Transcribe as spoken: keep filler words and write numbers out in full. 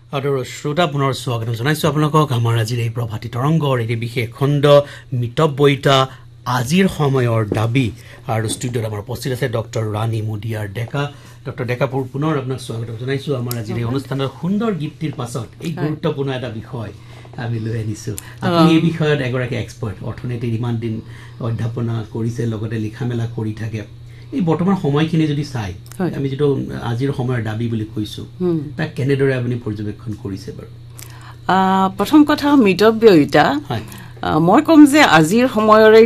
আৰু শ্ৰোতা পুনৰ স্বাগতম জনাইছো আপোনালোকক আমাৰ আজিৰ এই প্ৰভাতী তৰংগৰ এই বিশেষ খণ্ড মিতব্যয়িতা আজিৰ সময়ৰ দাবী আৰু ষ্টুডিঅ'ত আমাৰ উপস্থিত আছে ডক্টৰ ৰাণী মুদিয়াৰ ডেকা ডক্টৰ ডেকাপুৰ পুনৰ আপোনাক স্বাগতম জনাইছো আমাৰ আজিৰ এই অনুষ্ঠানৰ সুন্দৰ গীতটিৰ পাছত এই গুৰুত্বপূৰ্ণ এটা বিষয় আমি লৈ আনিছো আপুনি এই বিষয়ত এগৰাকী এক্সপাৰ্ট অৰ্থনীতিৰ ইমান দিন অধ্যাপনা কৰিছে লগতে লিখা মেলা কৰি থাকে এই বৰ্তমান সময়খিনি যদি চাই আমি যেটো আজিৰ সময়ৰ দাবী বুলি কৈছো তাক কেনেদৰে আপুনি পৰ্যবেক্ষণ কৰিছে বাৰু প্ৰথম কথা মিতব্যয়িতা মই কম যে আজিৰ সময়ৰ